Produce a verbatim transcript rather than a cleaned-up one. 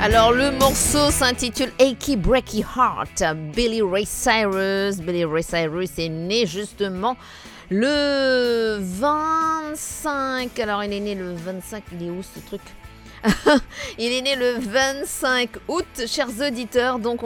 Alors le morceau s'intitule Achy Breaky Heart. Billy Ray Cyrus. Billy Ray Cyrus est né justement le vingt-cinq. Alors il est né le vingt-cinq. Il est où ce truc? Il est né le vingt-cinq août, chers auditeurs. Donc